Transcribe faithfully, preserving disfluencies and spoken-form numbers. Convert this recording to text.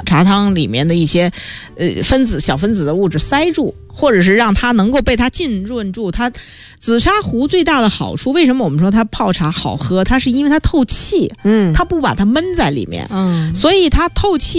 茶汤里面的一些呃分子小分子的物质塞住，或者是让它能够被它浸润住。它紫砂壶最大的好处，为什么我们说它泡茶好喝？它是因为它透气，嗯，它不把它闷在里面，嗯，所以它透气。